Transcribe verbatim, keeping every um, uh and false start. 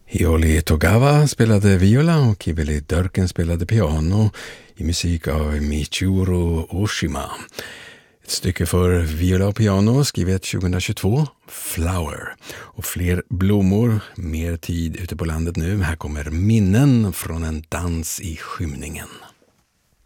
Hioli Togawa spelade viola och Kiveli Dörken spelade piano i musik av Michiru Oshima. Ett stycke för viola och piano skrivet tjugohundratjugotvå, Flower. Och fler blommor, mer tid ute på landet nu. Här kommer minnen från en dans i skymningen.